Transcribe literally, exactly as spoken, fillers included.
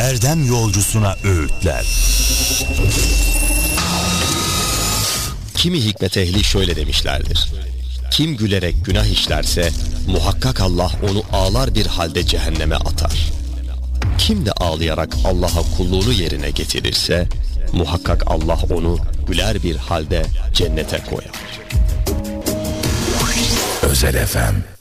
erdem yolcusuna öğütler. Kimi hikmet ehli şöyle demişlerdir: kim gülerek günah işlerse muhakkak Allah onu ağlar bir halde cehenneme atar. Kim de ağlayarak Allah'a kulluğunu yerine getirirse muhakkak Allah onu güler bir halde cennete koyar. Özel F M